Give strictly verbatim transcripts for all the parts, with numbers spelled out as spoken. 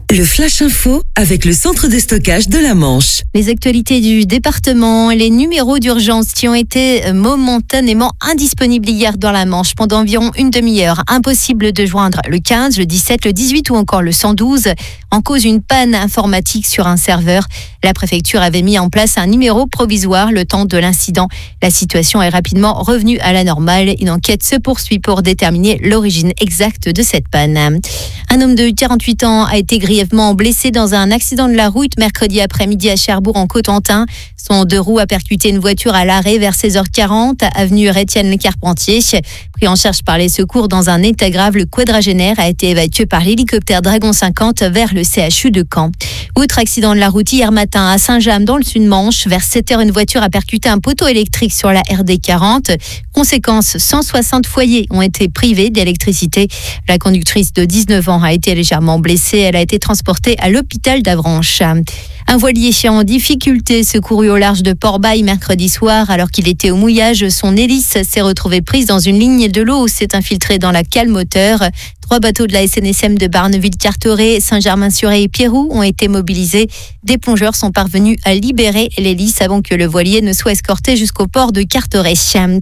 Le Flash Info avec le centre de stockage de la Manche. Les actualités du département, les numéros d'urgence qui ont été momentanément indisponibles hier dans la Manche pendant environ une demi-heure. Impossible de joindre le quinze, le dix-sept, le dix-huit ou encore le cent douze. En cause une panne informatique sur un serveur. La préfecture avait mis en place un numéro provisoire le temps de l'incident. La situation est rapidement revenue à la normale. Une enquête se poursuit pour déterminer l'origine exacte de cette panne. Un homme de quarante-huit ans a été grièvement blessé dans un accident de la route mercredi après-midi à Cherbourg en Cotentin. Son deux roues a percuté une voiture à l'arrêt vers seize heures quarante, avenue Rétienne-Carpentier. Pris en charge par les secours dans un état grave, le quadragénaire a été évacué par l'hélicoptère Dragon cinquante vers le C H U de Caen. Autre accident de la route hier matin à Saint-James dans le Sud-Manche. Vers sept heures, une voiture a percuté un poteau électrique sur la R D quarante. Conséquence, cent soixante foyers ont été privés d'électricité. La conductrice de dix-neuf ans a été légèrement blessée. Elle a été transportée à l'hôpital d'Avranches. Un voilier en difficulté secouru au large de Port-Bail mercredi soir. Alors qu'il était au mouillage, son hélice s'est retrouvée prise dans une ligne de l'eau où s'est infiltrée dans la cale moteur. Trois bateaux de la S N S M de Barneville-Carteret, Saint-Germain-sur-Aie et Pierroux ont été mobilisés. Des plongeurs sont parvenus à libérer l'hélice avant que le voilier ne soit escorté jusqu'au port de Carteret.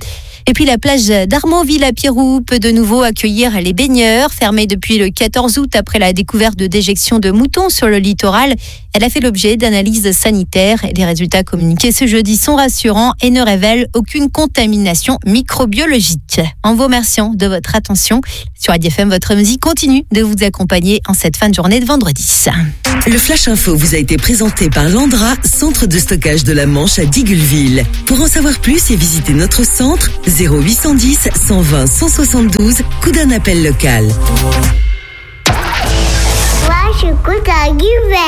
Et puis la plage d'Armonville à Pierroux peut de nouveau accueillir les baigneurs. Fermée depuis le quatorze août après la découverte de déjections de moutons sur le littoral, elle a fait l'objet d'analyses sanitaires. Les résultats communiqués ce jeudi sont rassurants et ne révèlent aucune contamination microbiologique. En vous remerciant de votre attention, sur A D F M, votre musique continue de vous accompagner en cette fin de journée de vendredi. Le Flash Info vous a été présenté par Landra, centre de stockage de la Manche à Digoulville. Pour en savoir plus et visiter notre centre, zéro huit cent dix, cent vingt, cent soixante-douze, coup d'un appel local. Moi, je j'écoute à Guibert.